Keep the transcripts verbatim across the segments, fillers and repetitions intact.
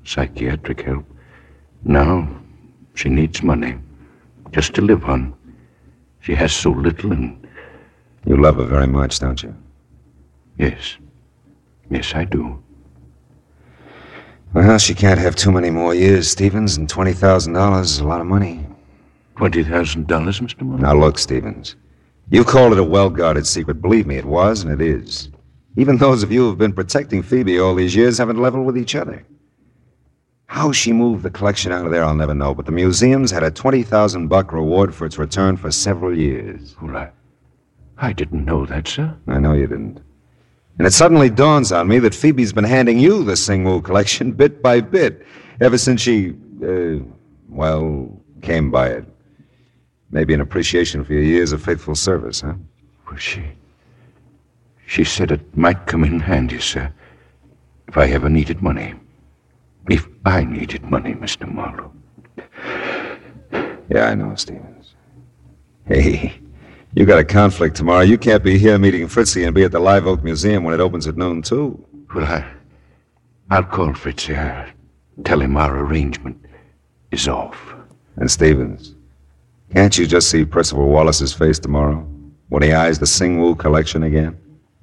psychiatric help. Now, she needs money, just to live on. She has so little and... You love her very much, don't you? Yes. Yes, I do. Well, she can't have too many more years, Stevens, and twenty thousand dollars is a lot of money. twenty thousand dollars, Mister Muller? Now, look, Stevens. You called it a well-guarded secret. Believe me, it was, and it is. Even those of you who have been protecting Phoebe all these years haven't leveled with each other. How she moved the collection out of there, I'll never know, but the museum's had a twenty thousand buck reward for its return for several years. Well, I, I didn't know that, sir. I know you didn't. And it suddenly dawns on me that Phoebe's been handing you the Singwoo collection bit by bit, ever since she, uh, well, came by it. Maybe an appreciation for your years of faithful service, huh? Well, she... She said it might come in handy, sir, if I ever needed money. If I needed money, Mister Marlowe. Yeah, I know, Stevens. Hey, you got a conflict tomorrow. You can't be here meeting Fritzy and be at the Live Oak Museum when it opens at noon, too. Well, I... I'll call Fritzy. I'll tell him our arrangement is off. And Stevens, can't you just see Percival Wallace's face tomorrow when he eyes the Singwoo collection again?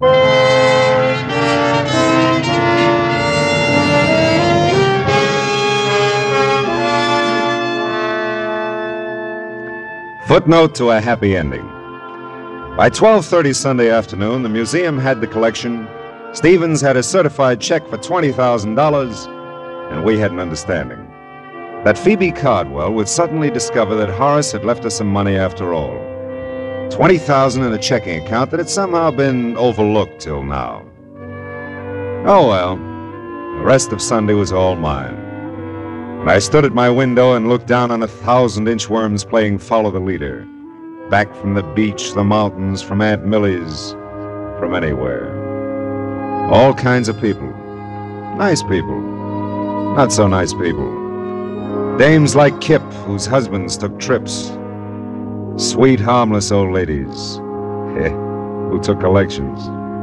Footnote to a happy ending. By twelve thirty Sunday afternoon, the museum had the collection, Stevens had a certified check for twenty thousand dollars, and we had an understanding that Phoebe Cardwell would suddenly discover that Horace had left her some money after all. twenty thousand dollars in a checking account that had somehow been overlooked till now. Oh, well, the rest of Sunday was all mine. And I stood at my window and looked down on a thousand inchworms playing Follow the Leader. Back from the beach, the mountains, from Aunt Millie's, from anywhere. All kinds of people. Nice people. Not so nice people. Dames like Kip, whose husbands took trips. Sweet, harmless old ladies who took collections.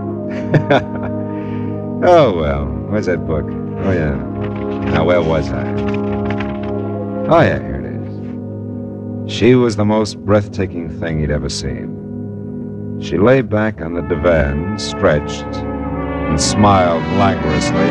Oh, well, where's that book? Oh, yeah. Now, where was I? Oh, yeah, here it is. She was the most breathtaking thing he'd ever seen. She lay back on the divan, stretched, and smiled languorously